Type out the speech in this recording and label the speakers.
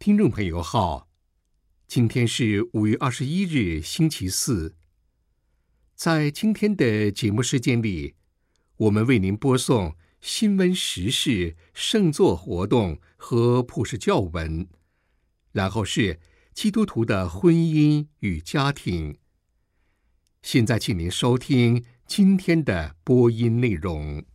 Speaker 1: 听众朋友好，今天是5月21日，星期四。在今天的节目时间里，我们为您播送新闻时事、圣座活动和普世教文，然后是基督徒的婚姻与家庭。现在请您收听今天的播音内容。